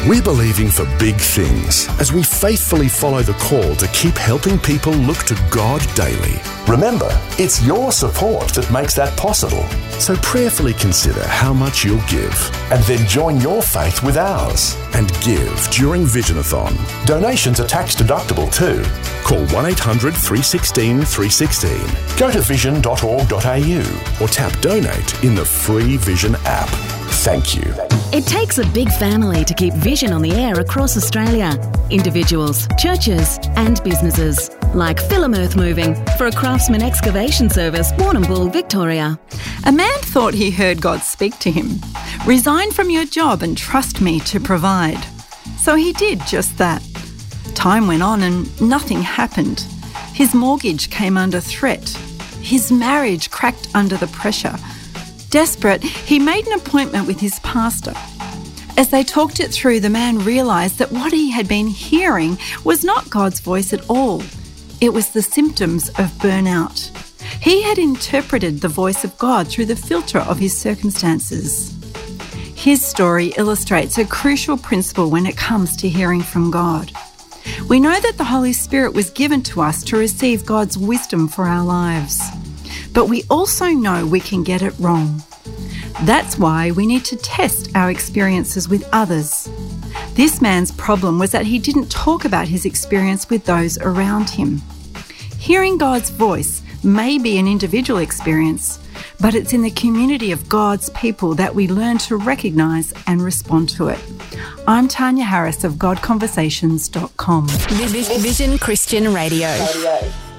We're believing for big things as we faithfully follow the call to keep helping people look to God daily. Remember, it's your support that makes that possible. So prayerfully consider how much you'll give and then join your faith with ours and give during Visionathon. Donations are tax deductible too. Call 1-800-316-316. Go to vision.org.au or tap donate in the free Vision app. Thank you. It takes a big family to keep Vision on the air across Australia. Individuals, churches and businesses. Like Philem Earth Moving for a Craftsman Excavation Service, Warrnambool, Victoria. A man thought he heard God speak to him. Resign from your job and trust me to provide. So he did just that. Time went on and nothing happened. His mortgage came under threat. His marriage cracked under the pressure. Desperate, he made an appointment with his pastor. As they talked it through, the man realised that what he had been hearing was not God's voice at all. It was the symptoms of burnout. He had interpreted the voice of God through the filter of his circumstances. His story illustrates a crucial principle when it comes to hearing from God. We know that the Holy Spirit was given to us to receive God's wisdom for our lives. But we also know we can get it wrong. That's why we need to test our experiences with others. This man's problem was that he didn't talk about his experience with those around him. Hearing God's voice may be an individual experience, but it's in the community of God's people that we learn to recognise and respond to it. I'm Tanya Harris of GodConversations.com. Vision Christian Radio.